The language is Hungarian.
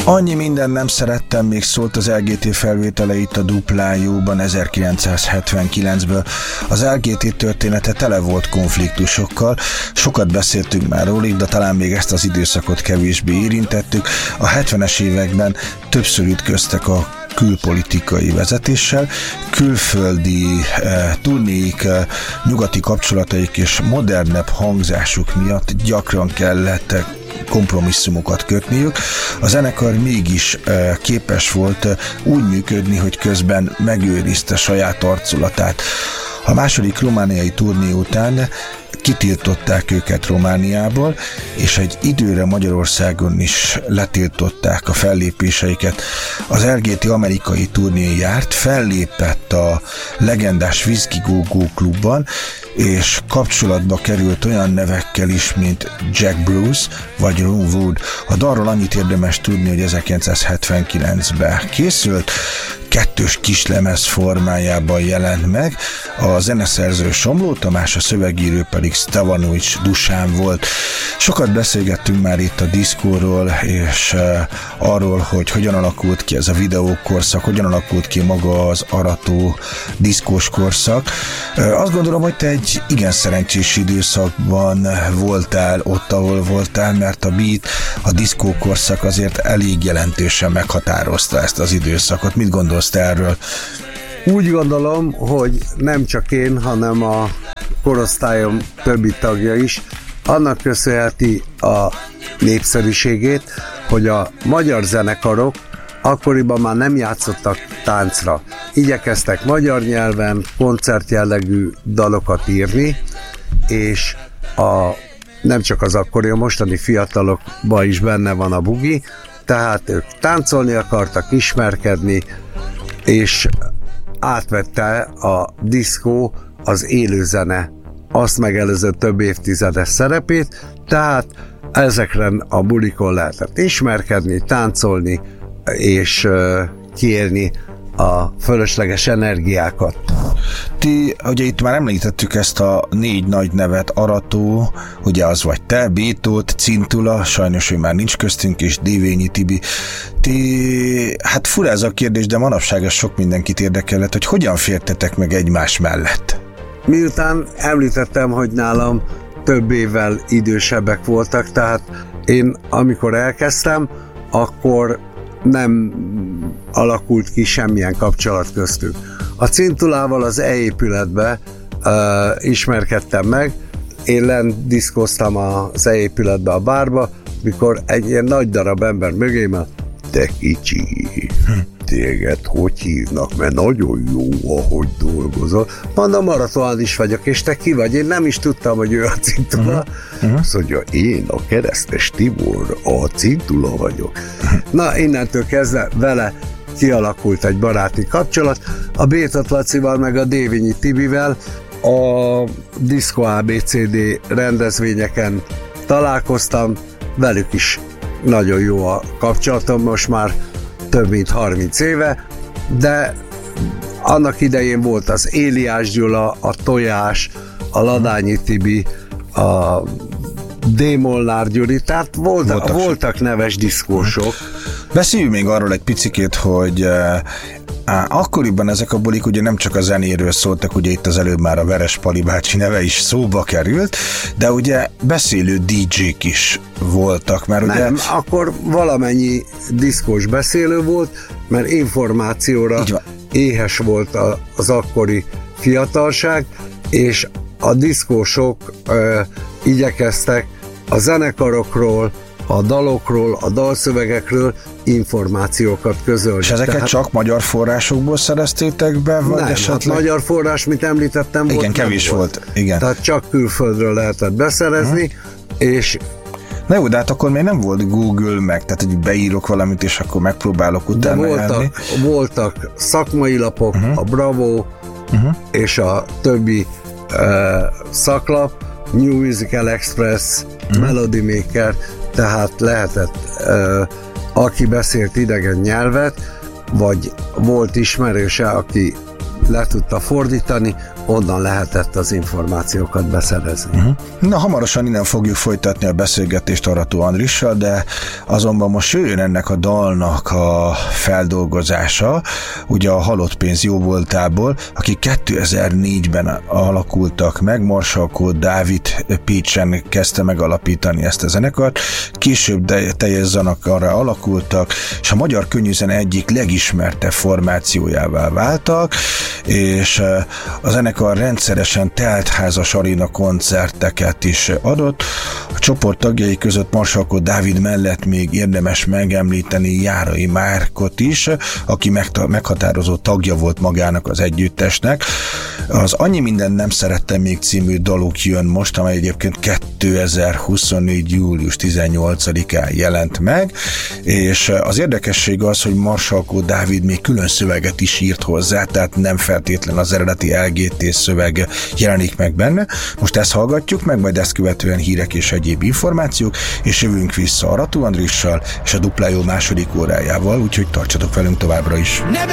Annyi minden nem szerettem még szólt az LGT felvételeit a Duplájóban 1979-ből. Az LGT története tele volt konfliktusokkal, sokat beszéltünk már róluk, de talán még ezt az időszakot kevésbé érintettük. A 70-es években többször ütköztek a külpolitikai vezetéssel, külföldi turnéik, nyugati kapcsolataik és modernebb hangzásuk miatt gyakran kellett kompromisszumokat kötniük. A zenekar mégis képes volt úgy működni, hogy közben megőrizte saját arculatát. A második romániai turné után kitiltották őket Romániából, és egy időre Magyarországon is letiltották a fellépéseiket. Az LGT amerikai turné járt, fellépett a legendás Whiskey Go Go klubban, és kapcsolatba került olyan nevekkel is, mint Jack Bruce vagy Ron Wood. A dalról annyit érdemes tudni, hogy 1979-ben készült, 2 kislemez formájában jelent meg, a zeneszerző Somló Tamás, a szövegírő pedig Stavanovics Dusán volt. Sokat beszélgettünk már itt a diszkóról, és arról, hogy hogyan alakult ki ez a videókorszak, hogyan alakult ki maga az arató diszkós korszak. Azt gondolom, hogy te egy igen szerencsés időszakban voltál ott, ahol voltál, mert a beat, a diszkókorszak azért elég jelentősen meghatározta ezt az időszakot. Mit gondolsz te erről? Úgy gondolom, hogy nem csak én, hanem a korosztályom többi tagja is annak köszönheti a népszerűségét, hogy a magyar zenekarok akkoriban már nem játszottak táncra. Igyekeztek magyar nyelven koncertjellegű dalokat írni, és nem csak az akkori, a mostani fiatalokban is benne van a bugi, tehát ők táncolni akartak, ismerkedni, és átvette a diszkó az élőzene azt megelőző több évtizedes szerepét, tehát ezekren a bulikon lehetett ismerkedni, táncolni és kiélni a fölösleges energiákat. Ti, ugye itt már említettük ezt a 4 nagy nevet, Arató, ugye az vagy te, Bétót, Cintula, sajnos ő már nincs köztünk, és Dévényi Tibi. Ti, hát fura ez a kérdés, de manapság ez sok mindenkit érdekelhet, hogy hogyan fértetek meg egymás mellett? Miután említettem, hogy nálam több évvel idősebbek voltak, tehát én amikor elkezdtem, akkor nem alakult ki semmilyen kapcsolat köztük. A Cintulával az E-épületbe ismerkedtem meg, én lent diszkoztam az E-épületbe a bárba, mikor egy ilyen nagy darab ember mögém, te kicsi, téged hogy hívnak, mert nagyon jó, ahogy dolgozol. Mondom, maratonán is vagyok, és te ki vagy? Én nem is tudtam, hogy ő a Cintula. Azt mondja, én a Keresztes Tibor, a Cintula vagyok. Na, innentől kezdve vele kialakult egy baráti kapcsolat. A Bétot Lacival meg a Dévényi Tibivel a Disco ABCD rendezvényeken találkoztam, velük is nagyon jó a kapcsolatom, most már több mint 30 éve, de annak idején volt az Éliás Gyula, a Tojás, a Ladányi Tibi, a D-Molnár Gyuri, tehát voltak neves diszkósok. Beszéljünk még arról egy picikét, hogy akkoriban ezek a bulik ugye nem csak a zenéről szóltak, ugye itt az előbb már a Veres Pali bácsi neve is szóba került, de ugye beszélő DJ-k is voltak, mert ugye... Nem, akkor valamennyi diszkós beszélő volt, mert információra éhes volt az akkori fiatalság, és a diszkósok igyekeztek a zenekarokról, a dalokról, a dalszövegekről információkat közölni. És ezeket csak magyar forrásokból szereztétek be? Vagy nem, esetleg... hát magyar forrás, mint említettem, igen, volt, kevés volt. Igen. Tehát csak külföldről lehetett beszerezni, és... Na jó, de hát akkor még nem volt Google meg, tehát hogy beírok valamit, és akkor megpróbálok utána járni. Voltak szakmai lapok, a Bravo, és a többi szaklap, New Musical Express, Melody Maker, tehát lehetett, aki beszélt idegen nyelvet, vagy volt ismerőse, aki le tudta fordítani, onnan lehetett az információkat beszerezni. Na, hamarosan innen fogjuk folytatni a beszélgetést Arató Andrissal, de azonban most jöjjön ennek a dalnak a feldolgozása, ugye a Halott pénz jóvoltából, akik 2004-ben alakultak meg, Marsalkó Dávid Pécsen kezdte megalapítani ezt a zenekart, később teljes zenekarra alakultak, és a magyar könnyűzene egyik legismertebb formációjává váltak, és a zenekar rendszeresen teltházas aréna koncerteket is adott. A csoport tagjai között Marsalkó Dávid mellett még érdemes megemlíteni Járai Márkot is, aki meghatározó tagja volt magának az együttesnek. Az Annyi mindent nem szerettem még című daluk jön most, amely egyébként 2024. július 18-án jelent meg, és az érdekesség az, hogy Marsalkó Dávid még külön szöveget is írt hozzá, tehát nem feltétlen az eredeti LGT szöveg jelenik meg benne. Most ezt hallgatjuk meg, majd ezt követően hírek és egyéb információk, és jövünk vissza Arató Andrissal és a Dupla Jó második órájával, úgyhogy tartsatok velünk továbbra is.